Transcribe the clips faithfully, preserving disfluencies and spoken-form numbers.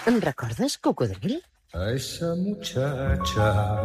Em recordes, cocodril? A esa muchacha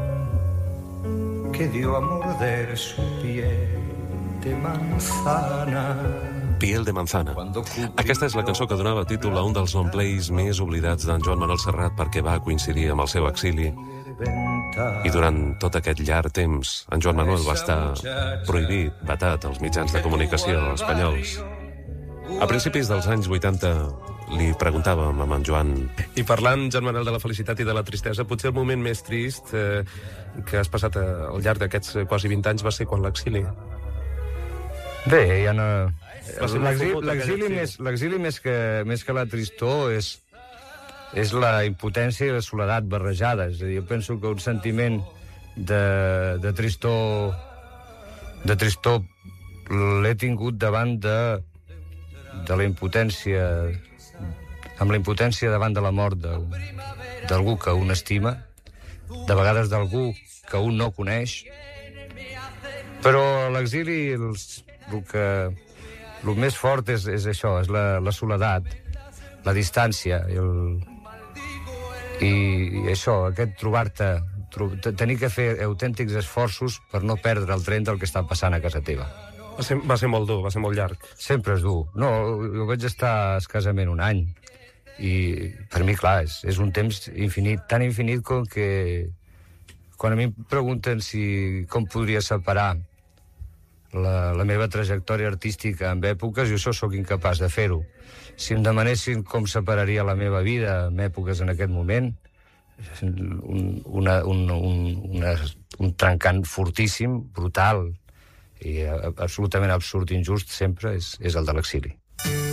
que dio a morder su piel de manzana. Piel de manzana. Aquesta és la cançó que donava títol a un dels longplays més oblidats d'en Joan Manuel Serrat perquè va coincidir amb el seu exili. I durant tot aquest llarg temps, en Joan Manuel va estar prohibit, vetat als mitjans de comunicació espanyols. A principis dels anys vuitanta li preguntàvem amb en Joan... I parlant, Joan Manuel, de la felicitat i de la tristesa, potser el moment més trist eh, que has passat al llarg d'aquests quasi vint anys va ser quan l'exili. Bé, ja no... L'exili més, l'exili més, que, més que la tristor és, és la impotència i la soledat barrejades. És a dir, jo penso que un sentiment de, de tristor de tristor l'he tingut davant de, de la impotència amb la impotència davant de la mort d'algú que un estima, de vegades d'algú que un no coneix, però a l'exili el, el que el més fort és, és això, és la, la soledat, la distància, el, i, i això, aquest trobar-te, tro, tenir que fer autèntics esforços per no perdre el tren del que està passant a casa teva. Va ser, va ser molt dur, va ser molt llarg. Sempre és dur. No, jo vaig estar escassament un any, i per mi, clar, és, és un temps infinit, tan infinit com que quan a mi em pregunten si com podria separar La, la meva trajectòria artística en èpoques, jo això sóc incapaç de fer-ho. Si em demanessin com separaria la meva vida en èpoques en aquest moment, un, una, un, un, una, un trencant fortíssim, brutal i absolutament absurd i injust sempre és, és el de l'exili.